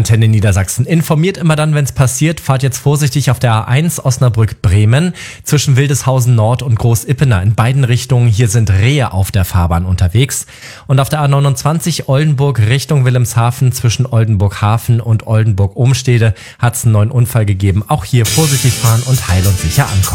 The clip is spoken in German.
Antenne Niedersachsen informiert immer dann, wenn es passiert. Fahrt jetzt vorsichtig auf der A1 Osnabrück-Bremen zwischen Wildeshausen Nord und Groß-Ippener in beiden Richtungen. Hier sind Rehe auf der Fahrbahn unterwegs. Und auf der A29 Oldenburg Richtung Wilhelmshaven zwischen Oldenburg-Hafen und Oldenburg-Umstede hat es einen neuen Unfall gegeben. Auch hier vorsichtig fahren und heil und sicher ankommen.